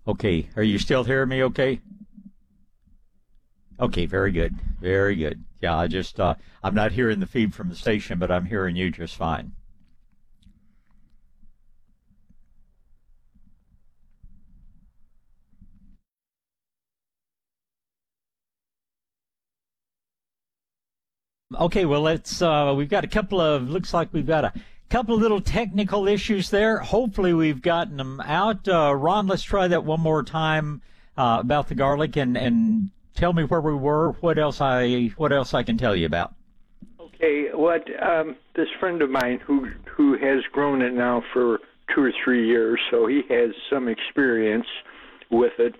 Okay, are you still hearing me okay? Okay, very good. Very good. Yeah, I'm not hearing the feed from the station, but I'm hearing you just fine. Okay, well, we've got looks like we've got a couple of little technical issues there. Hopefully we've gotten them out. Ron, let's try that one more time, about the garlic and tell me where we were, what else I can tell you about. Okay, this friend of mine who has grown it now for 2 or 3 years, so he has some experience with it.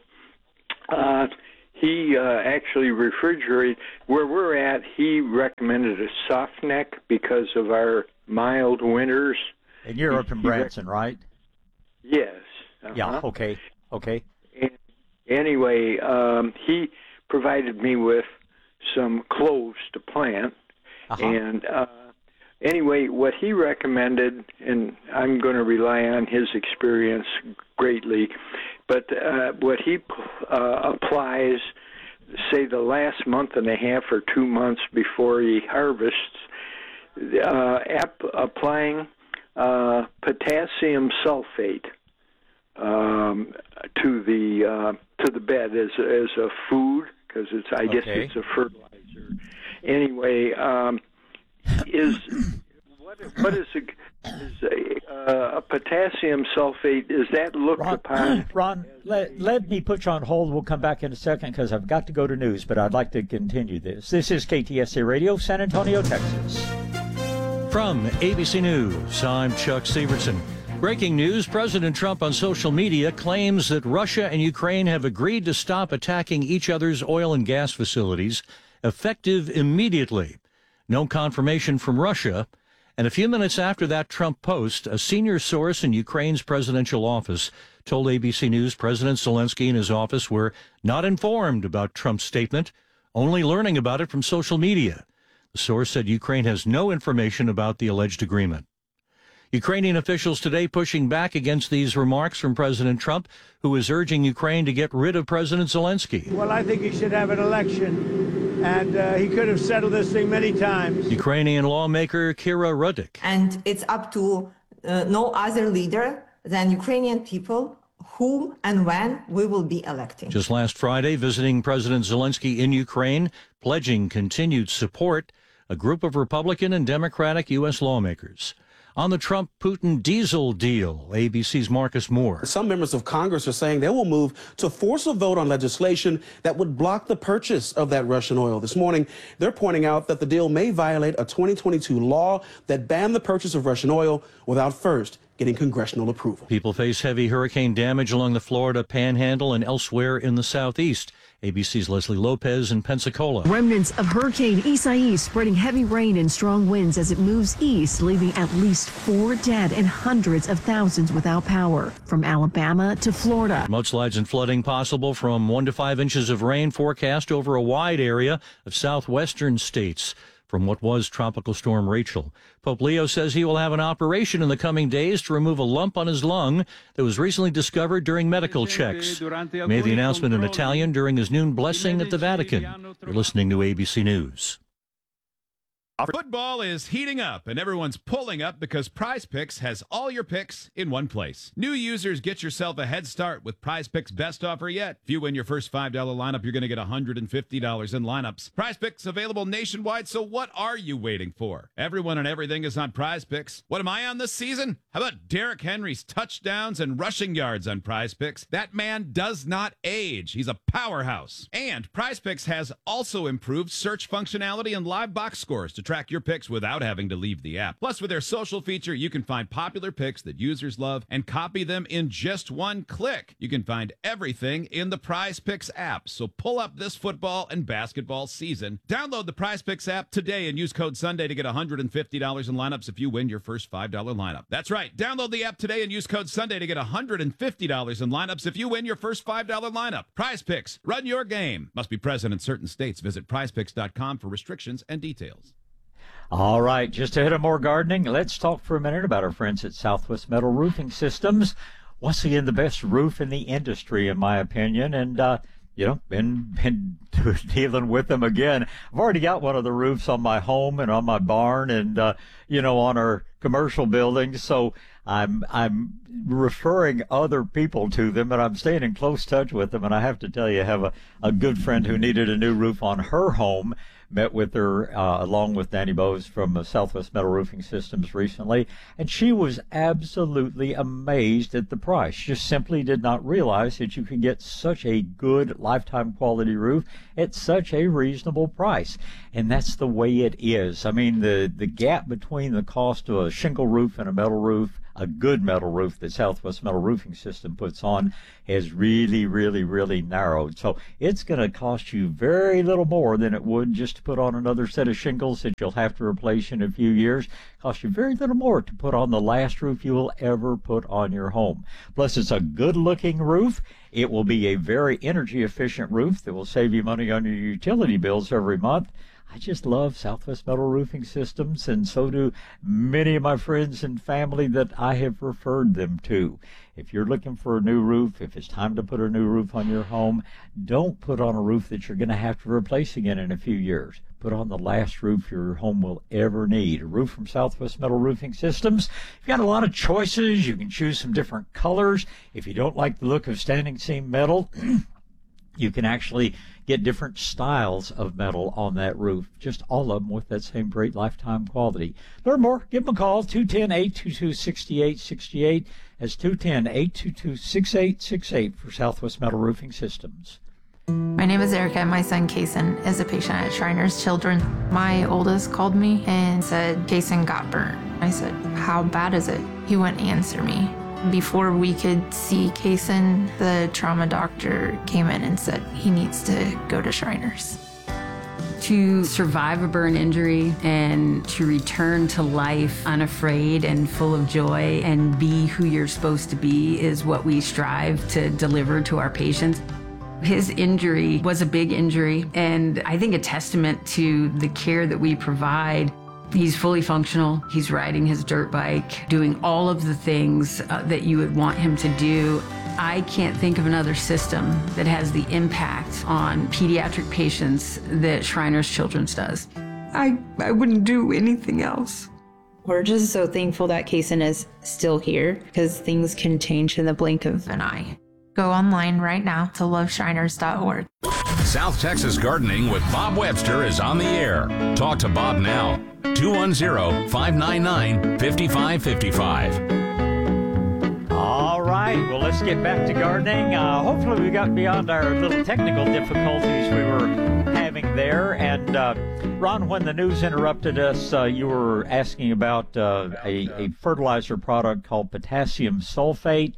He actually refrigerated where we're at. He recommended a soft neck because of our mild winters. And you're up in Branson, right? Yes. Yeah. Okay. And anyway, he provided me with some cloves to plant. And anyway, what he recommended, and I'm going to rely on his experience greatly, but what he applies, say the last month and a half or 2 months before he harvests, applying potassium sulfate to the bed as a food, because I guess it's a fertilizer. Anyway, what is a potassium sulfate? Is that looked upon? Ron, let me put you on hold. We'll come back in a second because I've got to go to news, but I'd like to continue this. This is KTSA Radio, San Antonio, Texas. From ABC News, I'm Chuck Severson. Breaking news, President Trump on social media claims that Russia and Ukraine have agreed to stop attacking each other's oil and gas facilities, effective immediately. No confirmation from Russia. And a few minutes after that Trump post, a senior source in Ukraine's presidential office told ABC News President Zelensky and his office were not informed about Trump's statement, only learning about it from social media. The source said Ukraine has no information about the alleged agreement. Ukrainian officials today pushing back against these remarks from President Trump, who is urging Ukraine to get rid of President Zelensky. Well, I think he should have an election, and he could have settled this thing many times. Ukrainian lawmaker Kira Rudik. And it's up to no other leader than Ukrainian people whom and when we will be electing. Just last Friday, visiting President Zelensky in Ukraine, pledging continued support, a group of Republican and Democratic U.S. lawmakers. On the Trump-Putin diesel deal, ABC's Marcus Moore. Some members of Congress are saying they will move to force a vote on legislation that would block the purchase of that Russian oil. This morning, they're pointing out that the deal may violate a 2022 law that banned the purchase of Russian oil without first getting congressional approval. People face heavy hurricane damage along the Florida Panhandle and elsewhere in the southeast. ABC's Leslie Lopez in Pensacola. Remnants of Hurricane Isaias spreading heavy rain and strong winds as it moves east, leaving at least 4 dead and hundreds of thousands without power. From Alabama to Florida. Mudslides and flooding possible from 1 to 5 inches of rain forecast over a wide area of southwestern states from what was Tropical Storm Rachel. Pope Leo says he will have an operation in the coming days to remove a lump on his lung that was recently discovered during medical checks. He made the announcement in Italian during his noon blessing at the Vatican. You're listening to ABC News. Football is heating up, and everyone's pulling up because Prize Picks has all your picks in one place. New users, get yourself a head start with Prize Picks' best offer yet. If you win your first $5 lineup, you're going to get $150 in lineups. Prize Picks available nationwide, so what are you waiting for? Everyone and everything is on Prize Picks. What am I on this season? How about Derrick Henry's touchdowns and rushing yards on Prize Picks? That man does not age. He's a powerhouse. And Prize Picks has also improved search functionality and live box scores to track your picks without having to leave the app. Plus, with their social feature, you can find popular picks that users love and copy them in just one click. You can find everything in the Prize Picks app. So pull up this football and basketball season. Download the Prize Picks app today and use code Sunday to get $150 in lineups if you win your first $5 lineup. That's right. Download the app today and use code Sunday to get $150 in lineups if you win your first $5 lineup. Prize Picks. Run your game. Must be present in certain states. Visit prizepicks.com for restrictions and details. All right, just ahead of more gardening, let's talk for a minute about our friends at Southwest Metal Roofing Systems. once again, the best roof in the industry, in my opinion. And, been dealing with them again. I've already got one of the roofs on my home and on my barn and, on our commercial buildings. So I'm referring other people to them, and I'm staying in close touch with them. And I have to tell you, I have a good friend who needed a new roof on her home. Met with her along with Danny Bowes from Southwest Metal Roofing Systems recently, and she was absolutely amazed at the price. She just simply did not realize that you could get such a good lifetime quality roof at such a reasonable price. And that's the way it is. I mean, the gap between the cost of a shingle roof and a metal roof, a good metal roof that Southwest Metal Roofing System puts on, has really, really, really narrowed. So it's going to cost you very little more than it would just to put on another set of shingles that you'll have to replace in a few years. Cost you very little more to put on the last roof you will ever put on your home. Plus, it's a good-looking roof. It will be a very energy-efficient roof that will save you money on your utility bills every month. I just love Southwest Metal Roofing Systems, and so do many of my friends and family that I have referred them to. If you're looking for a new roof, if it's time to put a new roof on your home, don't put on a roof that you're going to have to replace again in a few years. Put on the last roof your home will ever need. A roof from Southwest Metal Roofing Systems. You've got a lot of choices. You can choose some different colors. If you don't like the look of standing seam metal, you can actually get different styles of metal on that roof, just all of them with that same great lifetime quality. Learn more, give them a call, 210-822-6868. That's 210-822-6868 for Southwest Metal Roofing Systems. My name is Erica, and my son Kason is a patient at Shriners Children. My oldest called me and said Kason got burnt. I said, how bad is it? He wouldn't answer me. Before we could see Kason, the trauma doctor came in and said he needs to go to Shriners. To survive a burn injury and to return to life unafraid and full of joy and be who you're supposed to be is what we strive to deliver to our patients. His injury was a big injury, and I think a testament to the care that we provide. He's fully functional. He's riding his dirt bike, doing all of the things that you would want him to do. I can't think of another system that has the impact on pediatric patients that Shriners Children's does. I wouldn't do anything else. We're just so thankful that Kason is still here, because things can change in the blink of an eye. Go online right now to loveshriners.org. South Texas Gardening with Bob Webster is on the air. Talk to Bob now. 210-599-5555. All right, well, let's get back to gardening. Hopefully we got beyond our little technical difficulties we were having there. And Ron, when the news interrupted us, you were asking about a fertilizer product called potassium sulfate.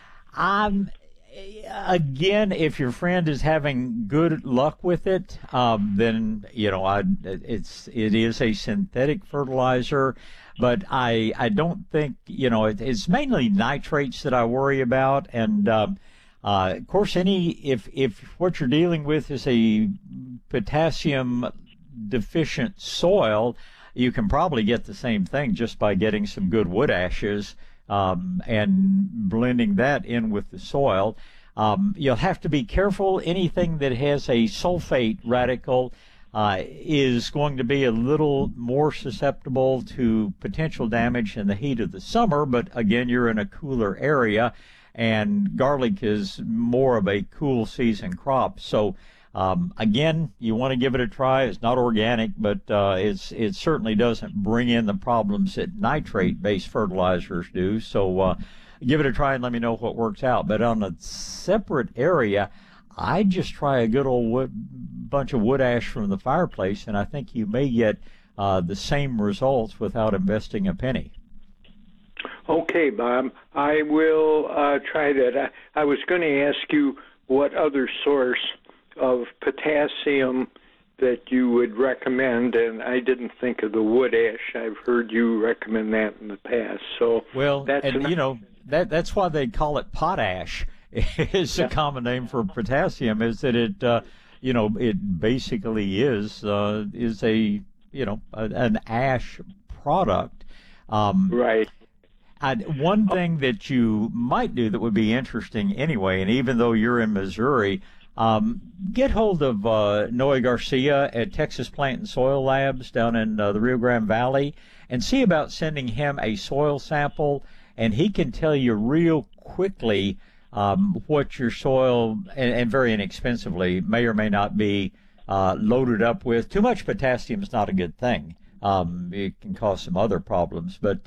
Again, if your friend is having good luck with it, then it is a synthetic fertilizer. But I don't think it's mainly nitrates that I worry about, and of course if what you're dealing with is a potassium deficient soil, you can probably get the same thing just by getting some good wood ashes. And blending that in with the soil. You'll have to be careful. Anything that has a sulfate radical is going to be a little more susceptible to potential damage in the heat of the summer, but again, you're in a cooler area, and garlic is more of a cool season crop. So again, you want to give it a try. It's not organic, but it certainly doesn't bring in the problems that nitrate-based fertilizers do. So give it a try and let me know what works out. But on a separate area, I just try a good old bunch of wood ash from the fireplace, and I think you may get the same results without investing a penny. Okay, Bob. I will try that. I was going to ask you what other source of potassium that you would recommend, and I didn't think of the wood ash. I've heard you recommend that in the past. So that's why they call it potash. It's a common name for potassium. Is that it basically is an ash product. Right. One thing that you might do that would be interesting anyway, and even though you're in Missouri, get hold of Noe Garcia at Texas Plant and Soil Labs down in the Rio Grande Valley and see about sending him a soil sample, and he can tell you real quickly what your soil, and very inexpensively, may or may not be loaded up with. Too much potassium is not a good thing. It can cause some other problems, but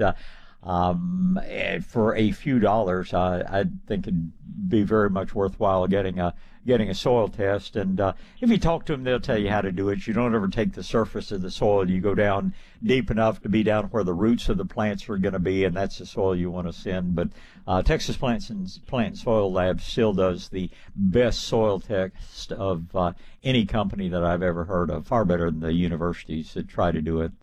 for a few dollars, I think it'd be very much worthwhile getting a soil test. And if you talk to them, they'll tell you how to do it. You don't ever take the surface of the soil. You go down deep enough to be down where the roots of the plants are going to be, and that's the soil you want to send. But Texas Plant and Soil Lab still does the best soil test of any company that I've ever heard of, far better than the universities that try to do it.